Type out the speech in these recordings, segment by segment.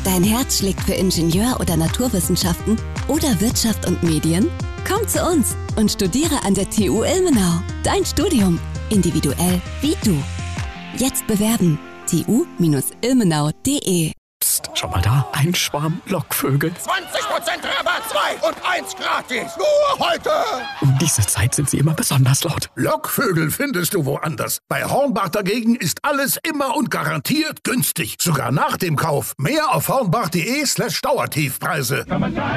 Dein Herz schlägt für Ingenieur- oder Naturwissenschaften oder Wirtschaft und Medien? Komm zu uns und studiere an der TU Ilmenau. Dein Studium, individuell wie du. Jetzt bewerben. tu-ilmenau.de. Psst, schau mal da, ein Schwarm Lockvögel. 20% Rabatt, 2 und 1 gratis. Nur heute. Um diese Zeit sind sie immer besonders laut. Lockvögel findest du woanders. Bei Hornbach dagegen ist alles immer und garantiert günstig. Sogar nach dem Kauf. Mehr auf hornbach.de/Dauertiefpreise.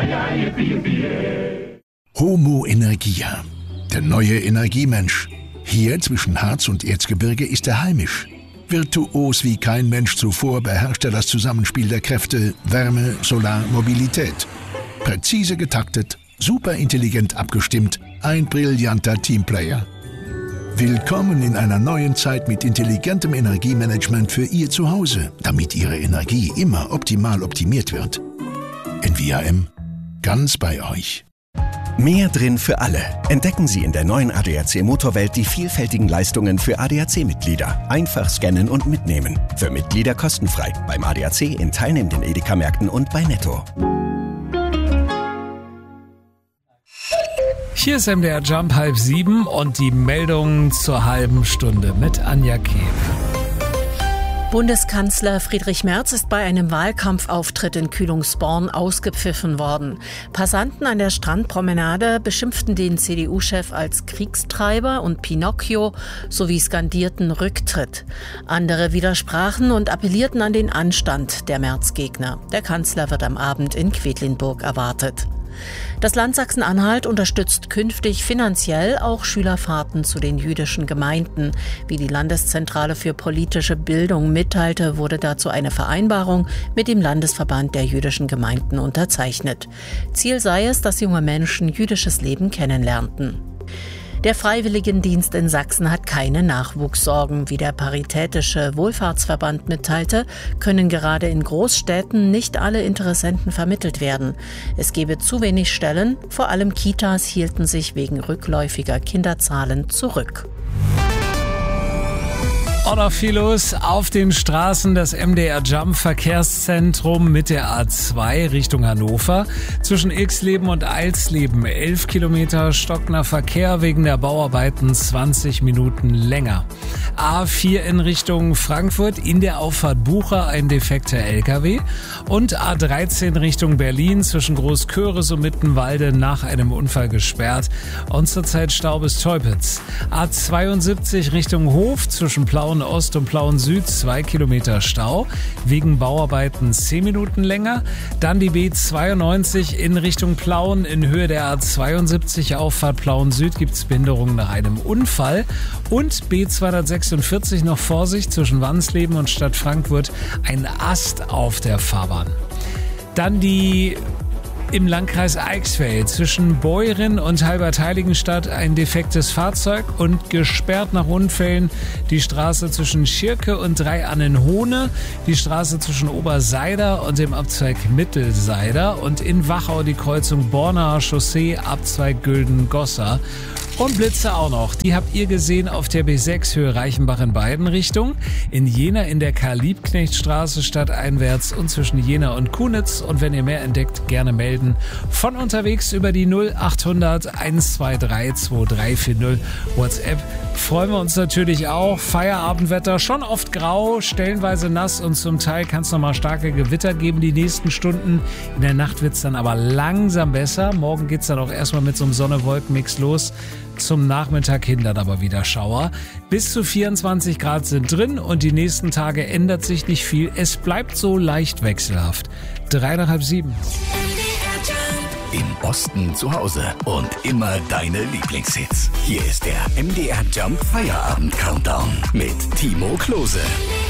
Homo Energia, der neue Energiemensch. Hier zwischen Harz und Erzgebirge ist er heimisch. Virtuos wie kein Mensch zuvor beherrscht er das Zusammenspiel der Kräfte Wärme, Solar, Mobilität. Präzise getaktet, superintelligent abgestimmt, ein brillanter Teamplayer. Willkommen in einer neuen Zeit mit intelligentem Energiemanagement für Ihr Zuhause, damit Ihre Energie immer optimal optimiert wird. NVIM, ganz bei euch. Mehr drin für alle. Entdecken Sie in der neuen ADAC Motorwelt die vielfältigen Leistungen für ADAC-Mitglieder. Einfach scannen und mitnehmen. Für Mitglieder kostenfrei. Beim ADAC in teilnehmenden Edeka-Märkten und bei Netto. Hier ist MDR Jump 6:30 und die Meldungen zur halben Stunde mit Anja Kehl. Bundeskanzler Friedrich Merz ist bei einem Wahlkampfauftritt in Kühlungsborn ausgepfiffen worden. Passanten an der Strandpromenade beschimpften den CDU-Chef als Kriegstreiber und Pinocchio sowie skandierten Rücktritt. Andere widersprachen und appellierten an den Anstand der Merz-Gegner. Der Kanzler wird am Abend in Quedlinburg erwartet. Das Land Sachsen-Anhalt unterstützt künftig finanziell auch Schülerfahrten zu den jüdischen Gemeinden. Wie die Landeszentrale für politische Bildung mitteilte, wurde dazu eine Vereinbarung mit dem Landesverband der jüdischen Gemeinden unterzeichnet. Ziel sei es, dass junge Menschen jüdisches Leben kennenlernten. Der Freiwilligendienst in Sachsen hat keine Nachwuchssorgen. Wie der Paritätische Wohlfahrtsverband mitteilte, können gerade in Großstädten nicht alle Interessenten vermittelt werden. Es gebe zu wenig Stellen, vor allem Kitas hielten sich wegen rückläufiger Kinderzahlen zurück. Auch noch viel los auf den Straßen. Das MDR Jump Verkehrszentrum mit der A2 Richtung Hannover. Zwischen Ilksleben und Eilsleben 11 Kilometer stockender Verkehr wegen der Bauarbeiten 20 Minuten länger. A4 in Richtung Frankfurt, in der Auffahrt Bucher ein defekter LKW. Und A13 Richtung Berlin zwischen Großköris und Mittenwalde nach einem Unfall gesperrt. Und zurzeit Stau bis Teupitz. A72 Richtung Hof zwischen Plauen Ost und Plauen Süd 2 Kilometer Stau, wegen Bauarbeiten 10 Minuten länger. Dann die B92 in Richtung Plauen in Höhe der A72 Auffahrt Plauen Süd gibt es Behinderungen nach einem Unfall. Und B246 noch Vorsicht zwischen Wansleben und Stadt Frankfurt, ein Ast auf der Fahrbahn. Dann die im Landkreis Eichsfeld zwischen Beuren und Halbertheiligenstadt ein defektes Fahrzeug und gesperrt nach Unfällen die Straße zwischen Schirke und Dreiannenhohne, die Straße zwischen Oberseider und dem Abzweig Mittelseider und in Wachau die Kreuzung Bornaer Chaussee, Abzweig Gülden-Gosser. Und Blitze auch noch. Die habt ihr gesehen auf der B6 Höhe Reichenbach in beiden Richtungen. In Jena in der Karl-Liebknecht-Straße stadteinwärts und zwischen Jena und Kunitz. Und wenn ihr mehr entdeckt, gerne melden. Von unterwegs über die 0800 123 2340 WhatsApp. Freuen wir uns natürlich auch. Feierabendwetter schon oft grau, stellenweise nass und zum Teil kann es nochmal starke Gewitter geben die nächsten Stunden. In der Nacht wird es dann aber langsam besser. Morgen geht es dann auch erstmal mit so einem Sonne-Wolken-Mix los. Zum Nachmittag hin dann aber wieder Schauer. Bis zu 24 Grad sind drin und die nächsten Tage ändert sich nicht viel. Es bleibt so leicht wechselhaft. 6:03. Im Osten zu Hause und immer deine Lieblingshits. Hier ist der MDR Jump Feierabend Countdown mit Timo Klose.